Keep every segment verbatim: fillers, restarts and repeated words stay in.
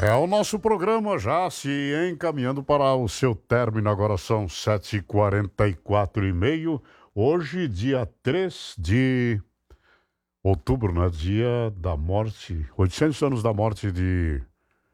É o nosso programa já se encaminhando para o seu término. Agora são sete e quarenta e quatro e meio. Hoje, dia três de outubro, né? Dia da morte, oitocentos anos da morte de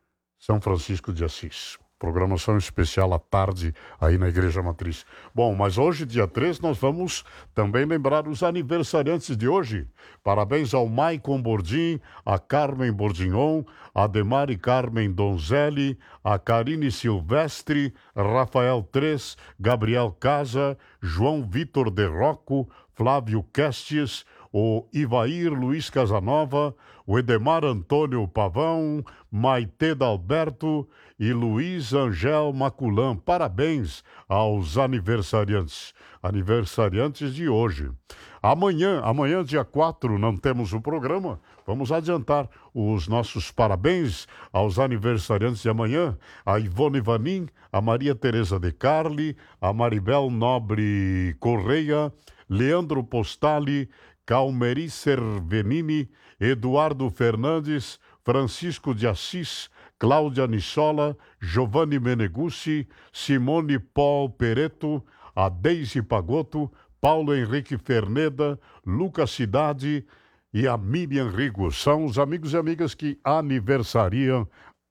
São Francisco de Assis. Programação especial à tarde aí na Igreja Matriz. Bom, mas hoje, dia três, nós vamos também lembrar os aniversariantes de hoje. Parabéns ao Maicon Bordim, a Carmen Bordignon, a Demari Carmen Donzelli, a Karine Silvestre, Rafael Três, Gabriel Casa, João Vitor de Rocco, Flávio Questes, o Ivair Luiz Casanova, o Edemar Antônio Pavão, Maite Dalberto e Luiz Angel Maculam. Parabéns aos aniversariantes. Aniversariantes de hoje. Amanhã, amanhã, dia quatro, não temos o programa. Vamos adiantar os nossos parabéns aos aniversariantes de amanhã. A Ivone Vanim, a Maria Tereza de Carli, a Maribel Nobre Correia, Leandro Postali, Calmeri Cervenini, Eduardo Fernandes, Francisco de Assis, Cláudia Nissola, Giovanni Meneguzzi, Simone Paul Pereto, a Deise Pagotto, Paulo Henrique Ferneda, Lucas Cidade e a Miriam Rigo. São os amigos e amigas que aniversariam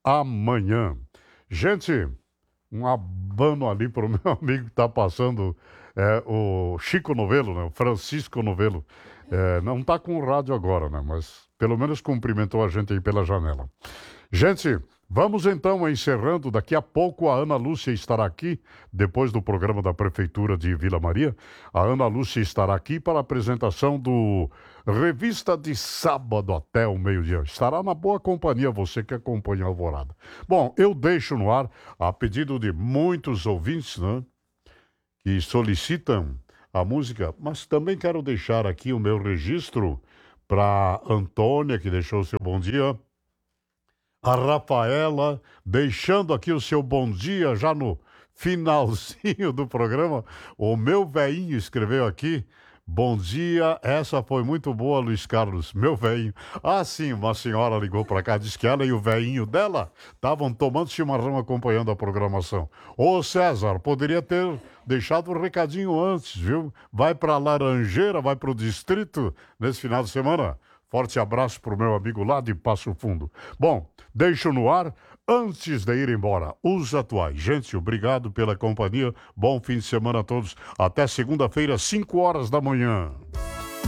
amanhã. Gente, um abano ali para o meu amigo que está passando, é, o Chico Novelo, né? O Francisco Novelo. É, não está com o rádio agora, né? Mas pelo menos cumprimentou a gente aí pela janela. Gente, vamos então encerrando. Daqui a pouco a Ana Lúcia estará aqui, depois do programa da Prefeitura de Vila Maria. A Ana Lúcia estará aqui para a apresentação do Revista de Sábado até o meio-dia. Estará na boa companhia, você que acompanha a Alvorada. Bom, eu deixo no ar, a pedido de muitos ouvintes, né, que solicitam a música, mas também quero deixar aqui o meu registro para Antônia, que deixou o seu bom dia, a Rafaela, deixando aqui o seu bom dia já no finalzinho do programa. O meu veinho escreveu aqui: bom dia, essa foi muito boa, Luiz Carlos, meu veinho. Ah, sim, uma senhora ligou para cá, disse que ela e o veinho dela estavam tomando chimarrão acompanhando a programação. Ô César, poderia ter deixado um recadinho antes, viu? Vai para Laranjeira, vai para o distrito nesse final de semana. Forte abraço para o meu amigo lá de Passo Fundo. Bom, deixo no ar, antes de ir embora, os atuais. Gente, obrigado pela companhia. Bom fim de semana a todos. Até segunda-feira, cinco horas da manhã.